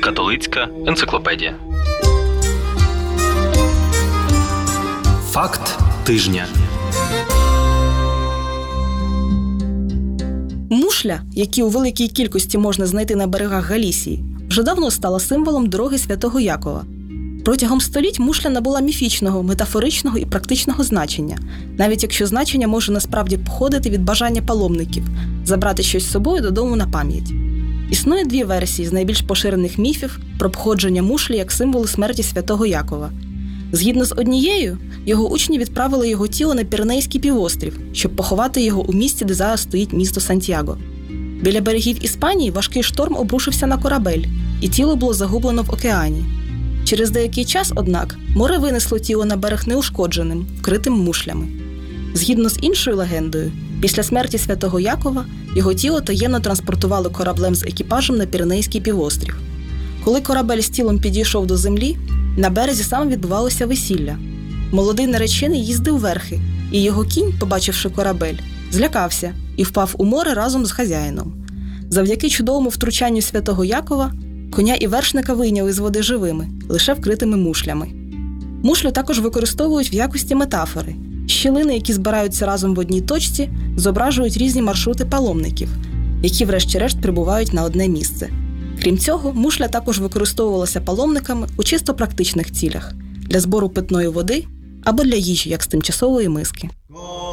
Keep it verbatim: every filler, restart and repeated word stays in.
Католицька енциклопедія. Факт тижня. Мушля, які у великій кількості можна знайти на берегах Галісії, вже давно стала символом дороги Святого Якова. Протягом століть мушля набула міфічного, метафоричного і практичного значення, навіть якщо значення може насправді походити від бажання паломників забрати щось з собою додому на пам'ять. Існує дві версії з найбільш поширених міфів про походження мушлі як символу смерті Святого Якова. Згідно з однією, його учні відправили його тіло на Піренейський півострів, щоб поховати його у місці, де зараз стоїть місто Сантьяго. Біля берегів Іспанії важкий шторм обрушився на корабель, і тіло було загублено в океані. Через деякий час, однак, море винесло тіло на берег неушкодженим, вкритим мушлями. Згідно з іншою легендою, після смерті Святого Якова його тіло таємно транспортували кораблем з екіпажем на Піренейський півострів. Коли корабель з тілом підійшов до землі, на березі саме відбувалося весілля. Молодий наречений їздив верхи, і його кінь, побачивши корабель, злякався і впав у море разом з хазяїном. Завдяки чудовому втручанню Святого Якова коня і вершника вийняли з води живими, лише вкритими мушлями. Мушлю також використовують в якості метафори. Щілини, які збираються разом в одній точці, зображують різні маршрути паломників, які врешті-решт прибувають на одне місце. Крім цього, мушля також використовувалася паломниками у чисто практичних цілях – для збору питної води або для їжі, як з тимчасової миски.